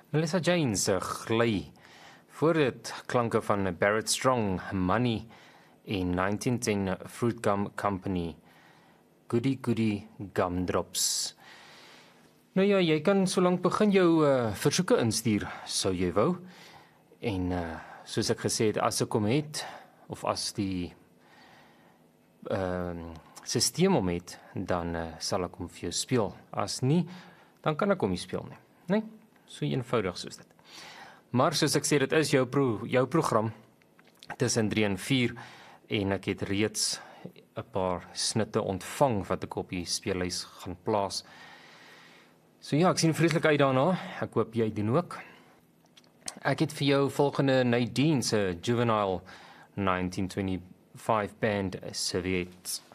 Melissa Jane se Gly. Voor dit klanke van Barrett Strong, Money in 1910 Fruit Gum Company. Goody Goody Gumdrops. Nou ja, jy kan solank begin jou versoeke instuur, sou jy wou. En soos ek gesê het, as ek hom het, of as die systeem hom het, dan sal ek hom vir jou speel. As nie, dan kan ek hom nie speel nie. Nee, so eenvoudig soos dit. Maar soos ek sê, dit is jou program tussen 3 en 4 en ek het reeds 'n paar snitte ontvang wat ek op die speellys gaan plaas. So ja, ek sien vreeslik uit daarna. Ek hoop jy doen ook. Ek het vir jou volgende Nadine se Juvenile 1925 band Serviettes.